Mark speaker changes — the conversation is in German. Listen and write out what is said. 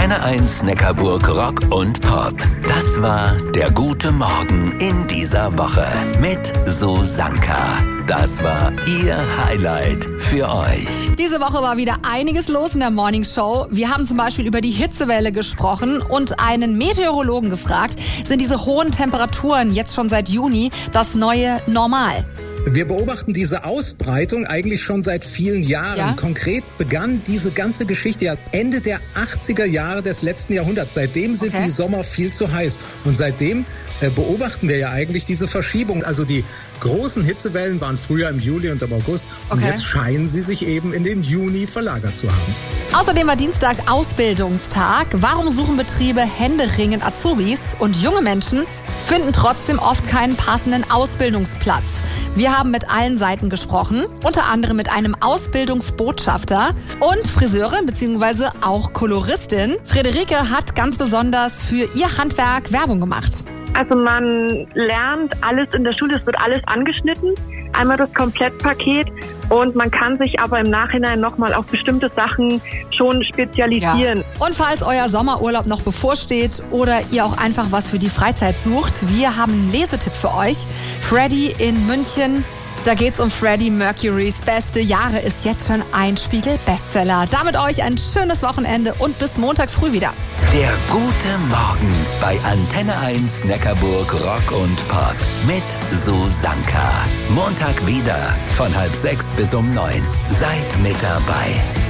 Speaker 1: Antenne 1 Neckarburg Rock und Pop. Das war der gute Morgen in dieser Woche mit Susanka. Das war ihr Highlight für euch.
Speaker 2: Diese Woche war wieder einiges los in der Morning Show. Wir haben zum Beispiel über die Hitzewelle gesprochen und einen Meteorologen gefragt, sind diese hohen Temperaturen jetzt schon seit Juni das neue Normal?
Speaker 3: Wir beobachten diese Ausbreitung eigentlich schon seit vielen Jahren.
Speaker 2: Ja?
Speaker 3: Konkret begann diese ganze Geschichte ja Ende der 80er Jahre des letzten Jahrhunderts. Seitdem sind die Sommer viel zu heiß. Und seitdem beobachten wir ja eigentlich diese Verschiebung. Also die großen Hitzewellen waren früher im Juli und im August. Und jetzt scheinen sie sich eben in den Juni verlagert zu haben.
Speaker 2: Außerdem war Dienstag Ausbildungstag. Warum suchen Betriebe händeringend Azubis und junge Menschen finden trotzdem oft keinen passenden Ausbildungsplatz? Wir haben mit allen Seiten gesprochen, unter anderem mit einem Ausbildungsbotschafter und Friseurin bzw. auch Koloristin. Friederike hat ganz besonders für ihr Handwerk Werbung gemacht.
Speaker 4: Also man lernt alles in der Schule, es wird alles angeschnitten, einmal das Komplettpaket und man kann sich aber im Nachhinein nochmal auf bestimmte Sachen schon spezialisieren.
Speaker 2: Ja. Und falls euer Sommerurlaub noch bevorsteht oder ihr auch einfach was für die Freizeit sucht, wir haben einen Lesetipp für euch. Freddie in München. Da geht's um Freddie Mercurys beste Jahre, ist jetzt schon ein Spiegel-Bestseller. Damit euch ein schönes Wochenende und bis Montag früh wieder.
Speaker 1: Der gute Morgen bei Antenne 1 Neckarburg Rock und Pop mit Susanka. Montag wieder von 5:30 bis 9. Seid mit dabei.